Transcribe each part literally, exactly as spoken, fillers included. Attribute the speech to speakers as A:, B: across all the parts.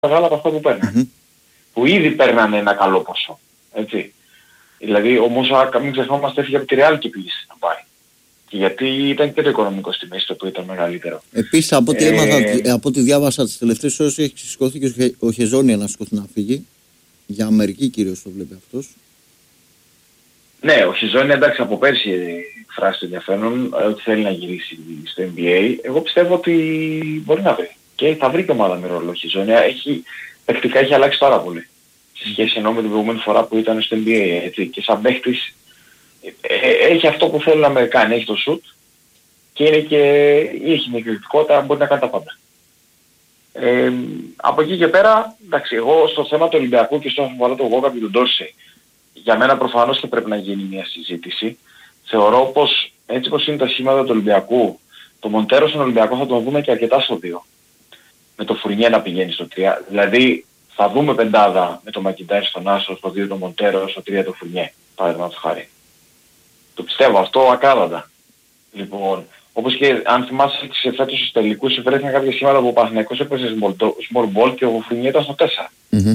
A: μεγάλα από αυτά που παίρνανε. Mm-hmm. Που ήδη παίρνανε ένα καλό ποσό. Έτσι. Δηλαδή ο Μούσα, μην ξεχνόμαστε, έφυγε από τη Real και πήγε στην Ντουμπάι. Και γιατί ήταν και το οικονομικό στη μέση, το οποίο ήταν μεγαλύτερο.
B: Επίσης από ό,τι, ε... έμαθα, από ό,τι διάβασα τις τελευταίες ώρες έχει σηκωθεί και ο Χεζόνια να σηκωθεί να φύγει. Για Αμερική κυρίως το βλέπει αυτός.
A: Ναι, ο Χεζόνια εντάξει από πέρσι εκφράσει το ενδιαφέρον ότι θέλει να γυρίσει στο N B A. Εγώ πιστεύω ότι μπορεί να βρει. Και θα βρει και ομάδα με ρόλο ο Χεζόνια. Έχει, παικτικά έχει αλλάξει πάρα πολύ. Σε σχέση ενώ με την προηγούμενη φορά που ήταν στο N B A. Έτσι. Και σαν παίχτης έχει αυτό που θέλει να κάνει. Έχει το shoot και είναι και έχει μια εκρηκτικότητα, μπορεί να κάνει τα πάντα. Ε, από εκεί και πέρα, εντάξει, εγώ στο θέμα του Ολυμπιακού και στο αφορά το Γόκα και τον Ντόρσεϊ, για μένα προφανώς και πρέπει να γίνει μια συζήτηση. Θεωρώ πως έτσι πως είναι τα σχήματα του Ολυμπιακού, το Μοντέρο στον Ολυμπιακό θα τον δούμε και αρκετά στο δύο. Με το Φουρνιέ να πηγαίνει στο τρία. Δηλαδή θα δούμε πεντάδα με το Μακιντάρι στον Άσο, στο δύο το Μοντέρο, στο τρία το Φουρνιέ. Παραδείγματος χάρη. Το πιστεύω αυτό ακράδαντα. Λοιπόν, όπως και αν θυμάσαι σε φέτος στους τελικούς βρέθηκαν κάποια σχήματα που ο Παναθηναϊκός έπαιζε small ball και ο Φουρνιέ ήταν στο τέσσερα.
B: Mm-hmm.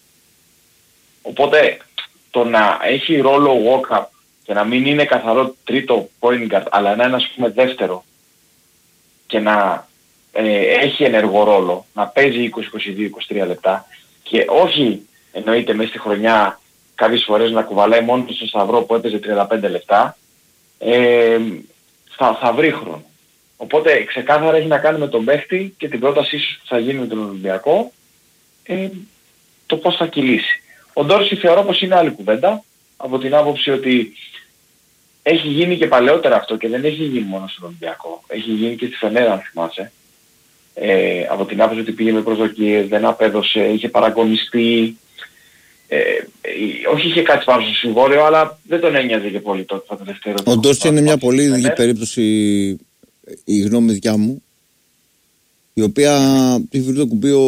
A: Οπότε το να έχει ρόλο ο Walkup και να μην είναι καθαρό τρίτο point guard αλλά να είναι ας πούμε δεύτερο και να ε, έχει ενεργό ρόλο, να παίζει είκοσι, είκοσι δύο, είκοσι τρία λεπτά και όχι εννοείται μέσα στη χρονιά κάποιες φορές να κουβαλάει μόνο στο σταυρό που έπαιζε τριάντα πέντε λεπτά, ε, θα, θα βρει χρόνο. Οπότε ξεκάθαρα έχει να κάνει με τον παίχτη και την πρόταση ίσως που θα γίνει με τον Ολυμπιακό, ε, το πώς θα κυλήσει. Ο Ντόρσι θεωρώ πως είναι άλλη κουβέντα, από την άποψη ότι έχει γίνει και παλαιότερα αυτό και δεν έχει γίνει μόνο στον Ολυμπιακό. Έχει γίνει και στη Φενέρα αν θυμάσαι. Ε, από την άποψη ότι πήγε με προσδοκίες, δεν απέδωσε, είχε παραγωνιστεί. Ε, όχι είχε κάτι πάνω στο συμβόλαιο, αλλά δεν τον ένοιαζε και πολύ τότε το τελευταίο.
B: Ο Ντόρσι είναι μια πολύ ειδική περίπτωση, η γνώμη δικιά μου, η οποία τη βρει το κουμπί ο,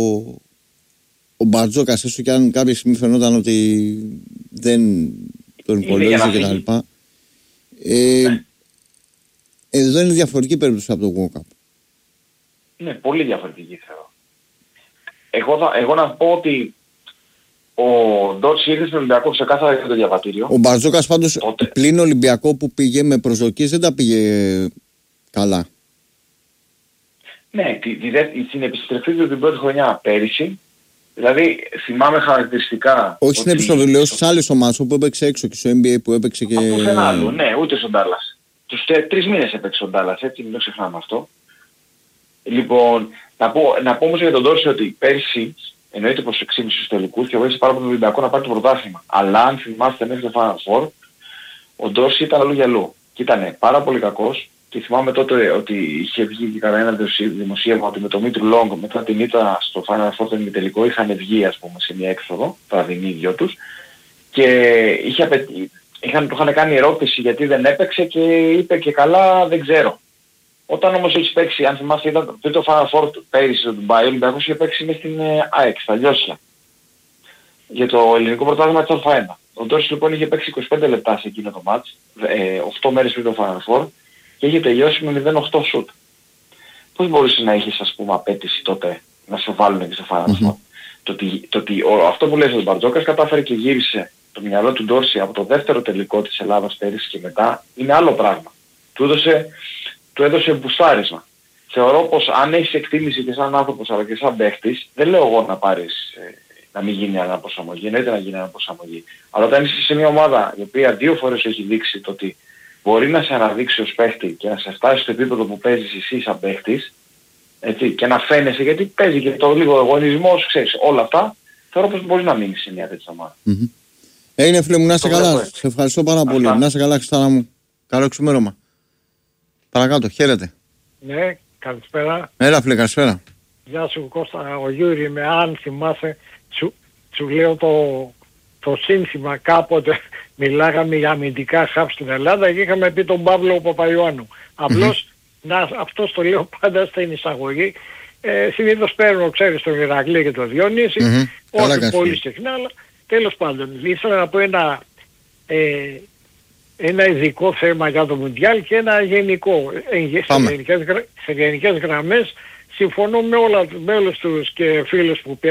B: ο Μπαρτζόκας, έστω και αν κάποια στιγμή φαινόταν ότι δεν τον υπολόγιζε και τα λοιπά. Ε, ναι. Εδώ είναι διαφορετική περίπτωση από το Walkup.
A: Ναι, πολύ διαφορετική θεωρώ. Εγώ, θα, εγώ να πω ότι ο Ντόρσι ήρθε στον Ολυμπιακό ξεκάθαρα για το διαβατήριο.
B: Ο Μπαρτζόκας πάντως τότε, πλην Ολυμπιακό που πήγε με προσδοκίες δεν τα πήγε καλά.
A: Ναι, τη, τη, τη, την επιστροφή του την πρώτη χρονιά πέρυσι, δηλαδή θυμάμαι χαρακτηριστικά...
B: Όχι στην επιστροφή, λέω στις άλλες ομάδες όπου έπαιξε έξω και στο N B A που έπαιξε και...
A: Από ένα άλλο, ναι, ούτε στον Ντάλλας. Τους τε, τρεις μήνες έπαιξε στον Ντάλλας, έτσι, μην το ξεχνάμε αυτό. Λοιπόν, να πω, να πω όμως για τον Ντόρσι ότι πέρυσι, εννοείται πως εξήγησε στους τελικούς και βοήθησε πάρα πολύ τον Ολυμπιακό να πάρει το πρωτάθλημα. Αλλά αν θυμάστε μέχρι το Final Four, ο Ντόρσι ήταν αλλού για αλλού. Και ήταν πάρα πολύ κακός. Και θυμάμαι τότε ότι είχε βγει και κανένα ένα δημοσίευμα ότι με τον Μίτρου Λόγκ μετά την ήττα στο Final Four τον τελικό είχαν βγει ας πούμε σε μια έξοδο, βραδινή οι δυο τους. Και είχε απαιτεί, είχαν, του είχαν κάνει ερώτηση γιατί δεν έπαιξε και είπε και καλά δεν ξέρω. Όταν όμως έχει παίξει, αν θυμάστε ήταν πριν το Final Four πέρυσι στο Ντουμπάι, ο Ολυμπιακός είχε παίξει μες στην ΑΕΚ, στα Λιώσια. Για το ελληνικό πρωτάθλημα της Α1. Ο Ντόρσι λοιπόν είχε παίξει είκοσι πέντε λεπτά σε εκείνο το μάτς, ε, οκτώ μέρες πριν το Final Four και είχε τελειώσει με μηδέν οκτώ σουτ. Πώς μπορούσε να έχεις ας πούμε απέτηση τότε να σε βάλουν και στο Final Four. Mm-hmm. Το ότι, το ότι ο, αυτό που λέει ο Μπαρτζόκας κατάφερε και γύρισε το μυαλό του Ντόρσι από το δεύτερο τελικό της Ελλάδας πέρυσι και μετά είναι άλλο πράγμα. Του έδωσε, του έδωσε μπουστάρισμα. Θεωρώ πως αν έχεις εκτίμηση και σαν άνθρωπος αλλά και σαν παίχτης, δεν λέω εγώ να πάρεις, ε, να μην γίνει αναπροσαρμογή, εννοείται να γίνει αναπροσαρμογή. Αλλά όταν είσαι σε μια ομάδα η οποία δύο φορές έχει δείξει το ότι μπορεί να σε αναδείξει ως παίχτη και να σε φτάσει στο επίπεδο που παίζεις εσύ σαν παίχτης, έτσι, και να φαίνεσαι, γιατί παίζει και το λίγο εγωισμός, ξέρεις, όλα αυτά, θεωρώ πως μπορεί να μείνει σε μια τέτοια ομάδα.
B: Mm-hmm. Έγινε φίλε μου, να είσαι καλά. Σε ευχαριστώ πάρα αυτά. πολύ. Να είσαι καλά, Χριστάνα μου. Καλό ξημέρωμα. Παρακάτω, χαίρετε.
C: Ναι, καλησπέρα.
B: Έλα φίλε, καλησπέρα.
C: Γεια σου Κώστα, ο Γιούρι με αν θυμάσαι, σου, σου λέω το, το σύνθημα κάποτε. Μιλάγαμε για αμυντικά χαφ στην Ελλάδα και είχαμε πει τον Παύλο Παπαϊωάννου. Απλώς, mm-hmm. να, αυτό το λέω πάντα στην εισαγωγή. Ε, συνήθως παίρνω, ξέρεις, τον Ηρακλή και τον Διονύση, mm-hmm. όχι πολύ συχνά, αλλά τέλος πάντων. Ήθελα να πω ένα, ε, ένα ειδικό θέμα για το Μουντιάλ και ένα γενικό. Ε, σε, γενικές, σε γενικές γραμμές συμφωνώ με, όλα, με όλους τους και φίλους που